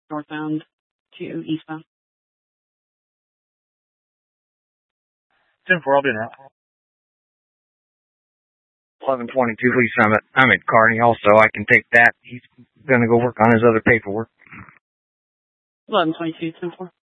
northbound to eastbound. 10-4, I'll be in route. 1122 Lee Summit. I'm at Kearney also. I can take that. He's going to go work on his other paperwork. 1122, 10-4.